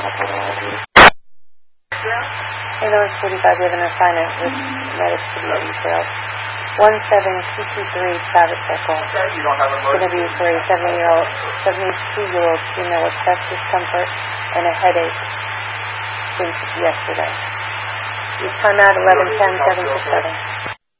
Hey, Lord 45, we have an assignment with medics to be detailed. 17223 Travis Circle. It's going to be for a 72-year-old female with chest discomfort and a headache since yesterday. You time out 11:10, 7 to 7.